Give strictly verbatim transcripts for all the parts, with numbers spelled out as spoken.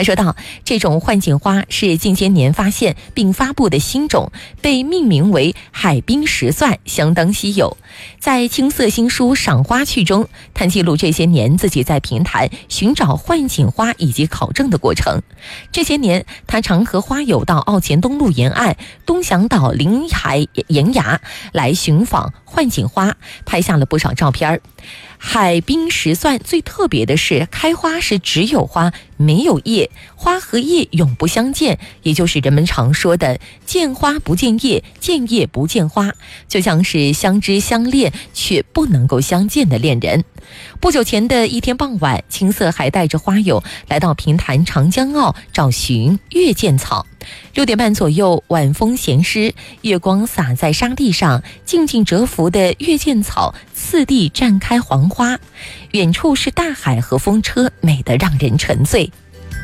还说到，这种幻景花是近些年发现并发布的新种，被命名为海滨石蒜，相当稀有。在青色新书《赏花趣》中，谭记录这些年自己在平潭寻找幻景花以及考证的过程。这些年，他常和花友到澳前东路沿岸、东翔岛临海岩崖来寻访幻景花，拍下了不少照片。海滨石蒜最特别的是，开花时只有花没有叶，花和叶永不相见，也就是人们常说的见花不见叶，见叶不见花，就像是相知相恋却不能够相见的恋人。不久前的一天傍晚，青色还带着花友来到平潭长江澳找寻月见草。六点半左右，晚风闲诗，月光洒在沙地上，静静蛰伏的月见草次第绽开黄花，远处是大海和风车，美得让人沉醉。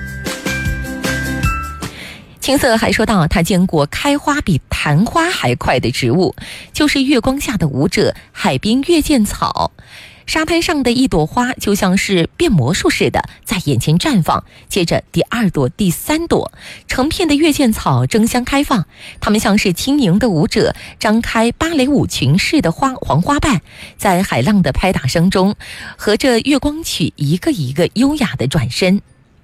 青色还说到，他见过开花比昙花还快的植物，就是月光下的舞者——海滨月见草。沙滩上的一朵花就像是变魔术似的在眼前绽放，接着第二朵、第三朵，成片的月见草争相开放，它们像是轻盈的舞者，张开芭蕾舞裙式的花黄花瓣，在海浪的拍打声中，和着月光曲一个一个优雅的转身。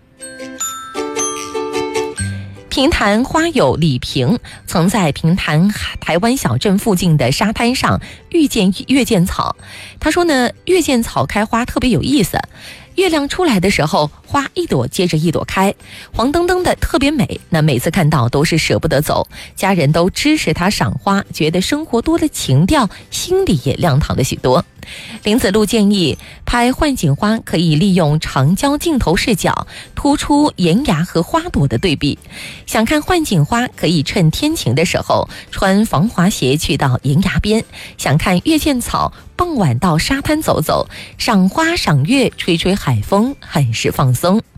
平潭花友李平曾在平潭台湾小镇附近的沙滩上遇见月见草。他说呢，月见草开花特别有意思，月亮出来的时候，花一朵接着一朵开，黄澄澄的特别美，那每次看到都是舍不得走，家人都支持他赏花，觉得生活多了情调，心里也亮堂了许多。林子路建议，拍幻景花可以利用长焦镜头视角，突出岩崖和花朵的对比。想看幻景花，可以趁天晴的时候穿防滑鞋去到岩崖边，想看月见草，傍晚到沙滩走走，赏花赏月，吹吹海风，很是放松。